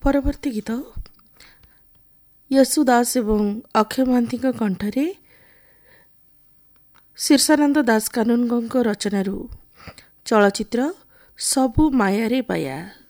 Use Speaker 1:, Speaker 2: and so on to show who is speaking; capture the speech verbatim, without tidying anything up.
Speaker 1: ପରବର୍ତ୍ତୀ ଗୀତ ୟଶୁ ଦାସ ଏବଂ ଅକ୍ଷୟ ମହାନ୍ତିଙ୍କ କଣ୍ଠରେ ଶୀର୍ଷାନନ୍ଦ ଦାସ କାନୁନଗୋଙ୍କ ରଚନାରୁ ଚଳଚ୍ଚିତ୍ର ସବୁ ମାୟାରେ ବାୟା।